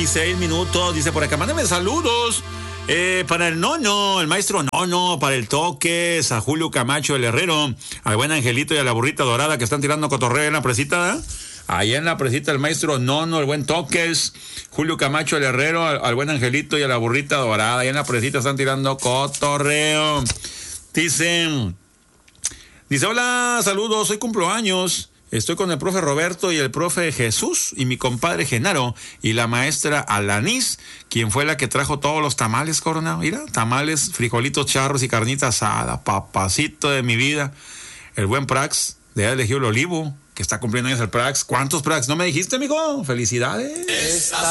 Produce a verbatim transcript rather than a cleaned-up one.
Seis minutos, dice por acá, mándame saludos eh, para el Nono, el maestro Nono, para el Toques, a Julio Camacho, el Herrero, al buen Angelito y a la burrita dorada que están tirando cotorreo en la presita, ¿eh? Allá en la presita el maestro Nono, el buen Toques, Julio Camacho, el Herrero, al, al buen Angelito y a la burrita dorada, allá en la presita están tirando cotorreo. Dicen, dice, hola, saludos, hoy cumplo años. Estoy con el profe Roberto y el profe Jesús y mi compadre Genaro y la maestra Alanis, quien fue la que trajo todos los tamales, Corona. Mira, tamales, frijolitos charros y carnita asada, papacito de mi vida. El buen Prax, de allá de Ejido El Olivo, que está cumpliendo años el Prax. ¿Cuántos Prax? ¿No me dijiste, amigo? Felicidades. Esta